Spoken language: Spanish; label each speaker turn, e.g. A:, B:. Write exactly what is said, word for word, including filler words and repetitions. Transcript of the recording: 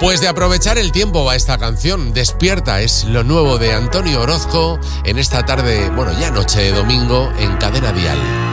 A: Pues de aprovechar el tiempo va esta canción. Despierta es lo nuevo de Antonio Orozco en esta tarde, bueno, ya noche de domingo en Cadena Dial.